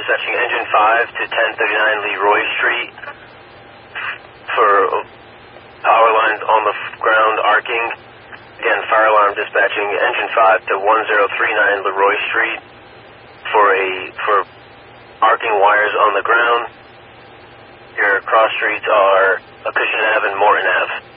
dispatching engine 5 to 1039 Leroy Street for power lines on the ground arcing. Again, fire alarm dispatching engine 5 to 1039 Leroy Street for arcing wires on the ground. Your cross streets are Acushnet Ave and Morton Ave.